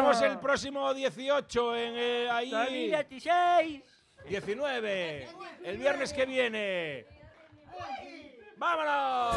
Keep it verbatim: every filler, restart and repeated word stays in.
vemos el próximo dieciocho en eh, ahí. dos mil dieciséis. diecinueve. El viernes que viene. ¡Vámonos!